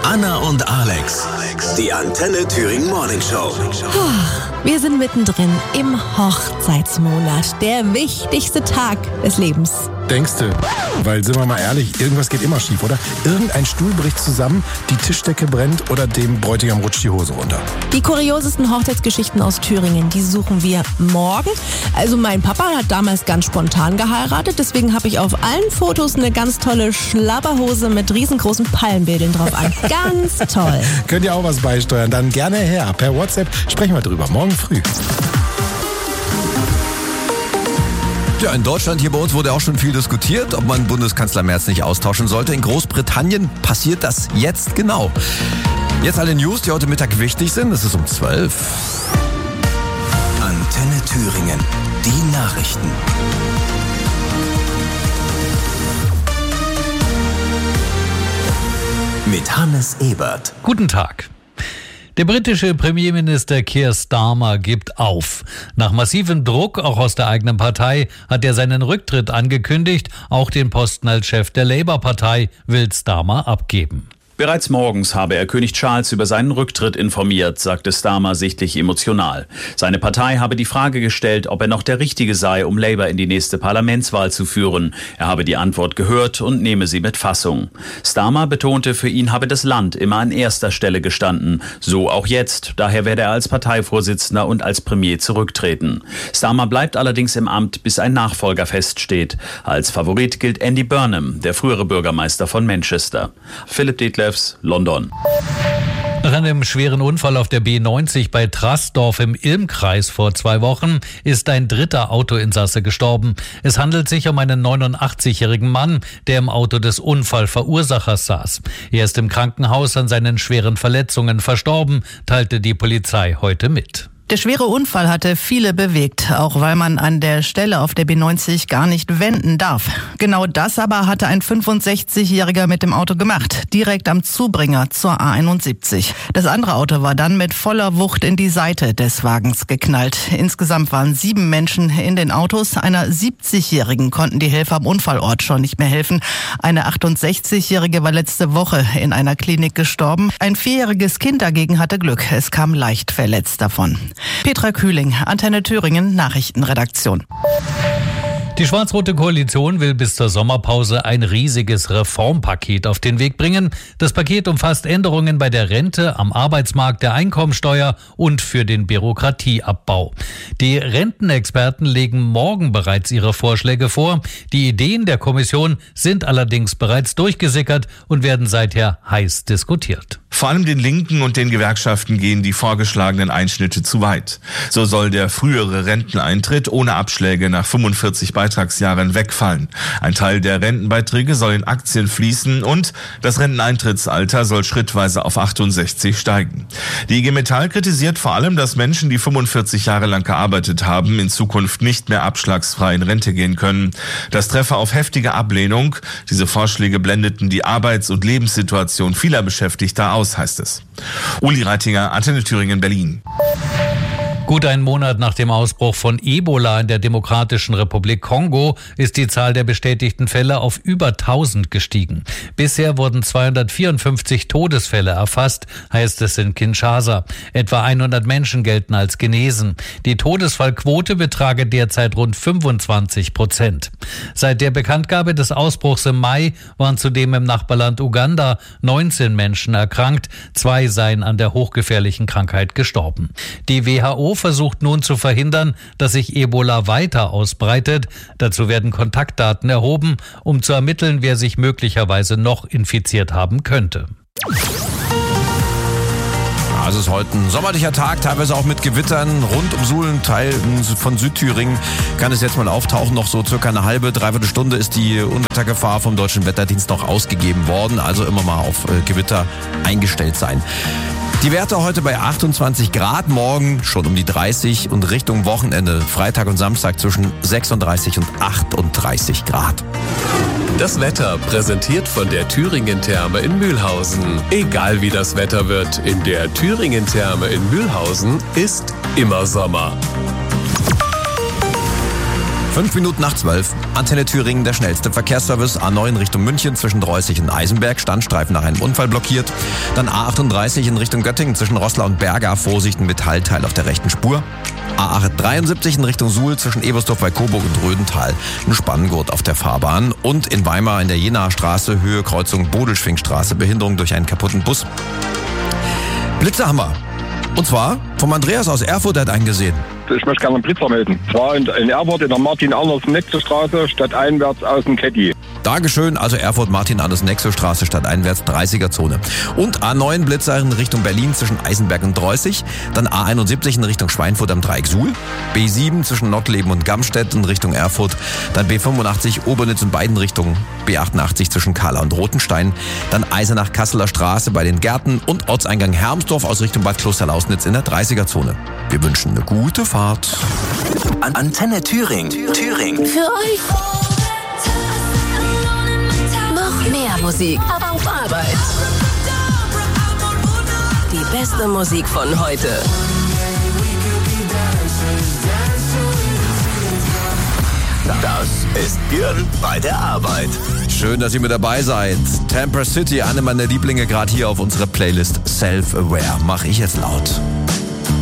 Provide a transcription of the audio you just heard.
Anna und Alex, die Antenne Thüringen Morning Show. Wir sind mittendrin im Hochzeitsmonat, der wichtigste Tag des Lebens. Denkste, weil, sind wir mal ehrlich, irgendwas geht immer schief, oder? Irgendein Stuhl bricht zusammen, die Tischdecke brennt oder dem Bräutigam rutscht die Hose runter. Die kuriosesten Hochzeitsgeschichten aus Thüringen, die suchen wir morgen. Also mein Papa hat damals ganz spontan geheiratet, deswegen habe ich auf allen Fotos eine ganz tolle Schlabberhose mit riesengroßen Palmbildern drauf an. Ganz toll. Könnt ihr auch was beisteuern? Dann gerne her. Per WhatsApp sprechen wir drüber. Morgen früh. Ja, in Deutschland, hier bei uns, wurde auch schon viel diskutiert, ob man Bundeskanzler Merz nicht austauschen sollte. In Großbritannien passiert das jetzt genau. Jetzt alle News, die heute Mittag wichtig sind. Es ist um 12. Antenne Thüringen, die Nachrichten. Mit Hannes Ebert. Guten Tag. Der britische Premierminister Keir Starmer gibt auf. Nach massivem Druck, auch aus der eigenen Partei, hat er seinen Rücktritt angekündigt. Auch den Posten als Chef der Labour-Partei will Starmer abgeben. Bereits morgens habe er König Charles über seinen Rücktritt informiert, sagte Starmer sichtlich emotional. Seine Partei habe die Frage gestellt, ob er noch der Richtige sei, um Labour in die nächste Parlamentswahl zu führen. Er habe die Antwort gehört und nehme sie mit Fassung. Starmer betonte, für ihn habe das Land immer an erster Stelle gestanden. So auch jetzt. Daher werde er als Parteivorsitzender und als Premier zurücktreten. Starmer bleibt allerdings im Amt, bis ein Nachfolger feststeht. Als Favorit gilt Andy Burnham, der frühere Bürgermeister von Manchester. Philipp Detlefs, London. Nach einem schweren Unfall auf der B90 bei Traßdorf im Ilmkreis vor 2 Wochen ist ein dritter Autoinsasse gestorben. Es handelt sich um einen 89-jährigen Mann, der im Auto des Unfallverursachers saß. Er ist im Krankenhaus an seinen schweren Verletzungen verstorben, teilte die Polizei heute mit. Der schwere Unfall hatte viele bewegt, auch weil man an der Stelle auf der B90 gar nicht wenden darf. Genau das aber hatte ein 65-Jähriger mit dem Auto gemacht, direkt am Zubringer zur A71. Das andere Auto war dann mit voller Wucht in die Seite des Wagens geknallt. Insgesamt waren 7 Menschen in den Autos. Einer 70-Jährigen konnten die Helfer am Unfallort schon nicht mehr helfen. Eine 68-Jährige war letzte Woche in einer Klinik gestorben. Ein 4-jähriges Kind dagegen hatte Glück. Es kam leicht verletzt davon. Petra Kühling, Antenne Thüringen, Nachrichtenredaktion. Die schwarz-rote Koalition will bis zur Sommerpause ein riesiges Reformpaket auf den Weg bringen. Das Paket umfasst Änderungen bei der Rente, am Arbeitsmarkt, der Einkommensteuer und für den Bürokratieabbau. Die Rentenexperten legen morgen bereits ihre Vorschläge vor. Die Ideen der Kommission sind allerdings bereits durchgesickert und werden seither heiß diskutiert. Vor allem den Linken und den Gewerkschaften gehen die vorgeschlagenen Einschnitte zu weit. So soll der frühere Renteneintritt ohne Abschläge nach 45 Beitragsjahren wegfallen. Ein Teil der Rentenbeiträge soll in Aktien fließen und das Renteneintrittsalter soll schrittweise auf 68 steigen. Die IG Metall kritisiert vor allem, dass Menschen, die 45 Jahre lang gearbeitet haben, in Zukunft nicht mehr abschlagsfrei in Rente gehen können. Das treffe auf heftige Ablehnung. Diese Vorschläge blendeten die Arbeits- und Lebenssituation vieler Beschäftigter aus, heißt es. Uli Reitinger, Antenne Thüringen, Berlin. Gut einen Monat nach dem Ausbruch von Ebola in der Demokratischen Republik Kongo ist die Zahl der bestätigten Fälle auf über 1000 gestiegen. Bisher wurden 254 Todesfälle erfasst, heißt es in Kinshasa. Etwa 100 Menschen gelten als genesen. Die Todesfallquote betrage derzeit rund 25%. Seit der Bekanntgabe des Ausbruchs im Mai waren zudem im Nachbarland Uganda 19 Menschen erkrankt. 2 seien an der hochgefährlichen Krankheit gestorben. Die WHO versucht nun zu verhindern, dass sich Ebola weiter ausbreitet. Dazu werden Kontaktdaten erhoben, um zu ermitteln, wer sich möglicherweise noch infiziert haben könnte. Also es ist heute ein sommerlicher Tag, teilweise auch mit Gewittern. Rund um Suhlen, Teilen von Südthüringen kann es jetzt mal auftauchen. Noch so circa eine halbe, dreiviertel Stunde ist die Unwettergefahr vom Deutschen Wetterdienst noch ausgegeben worden. Also immer mal auf Gewitter eingestellt sein. Die Werte heute bei 28 Grad, morgen schon um die 30 und Richtung Wochenende, Freitag und Samstag zwischen 36 und 38 Grad. Das Wetter präsentiert von der Thüringen-Therme in Mühlhausen. Egal wie das Wetter wird, in der Thüringen-Therme in Mühlhausen ist immer Sommer. 5 Minuten nach 12. Antenne Thüringen, der schnellste Verkehrsservice. A9 Richtung München zwischen Dreußig und Eisenberg. Standstreifen nach einem Unfall blockiert. Dann A38 in Richtung Göttingen zwischen Roßlau und Berga. Vorsicht, ein Metallteil auf der rechten Spur. A73 in Richtung Suhl zwischen Ebersdorf bei Coburg und Rödental. Ein Spanngurt auf der Fahrbahn. Und in Weimar in der Jenaer Straße, Höhe Kreuzung Bodelschwingstraße. Behinderung durch einen kaputten Bus. Blitze haben wir. Und zwar vom Andreas aus Erfurt, der hat einen gesehen. Ich möchte gerne einen Blitzer melden. Zwar in Erfurt in der Martin-Anders-Nexo-Straße stadteinwärts aus dem Ketti. Dankeschön, also Erfurt, Martin-Anders-Nexo-Straße, stadteinwärts, 30er-Zone. Und A9 Blitzer in Richtung Berlin zwischen Eisenberg und Dreußig. Dann A71 in Richtung Schweinfurt am Dreieck Suhl. B7 zwischen Nottleben und Gamstedt in Richtung Erfurt. Dann B85 Obernitz in beiden Richtungen. B88 zwischen Kahla und Rothenstein. Dann Eisenach-Kasseler Straße bei den Gärten und Ortseingang Hermsdorf aus Richtung Bad Klosterlausnitz in der 30er-Zone. Wir wünschen eine gute Fahrt. Antenne Thüringen. Für euch. Noch mehr Musik. Aber auf Arbeit. Die beste Musik von heute. Das ist Björn bei der Arbeit. Schön, dass ihr mit dabei seid. Tamper City, eine meiner Lieblinge gerade hier auf unserer Playlist Self-Aware. Mach ich jetzt laut.